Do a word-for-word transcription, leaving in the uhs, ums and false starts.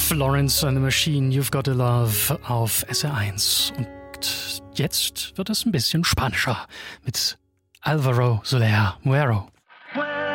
Florence and the Machine, You've Got to Love auf S R eins. Und jetzt wird es ein bisschen spanischer mit Alvaro Soler Muero.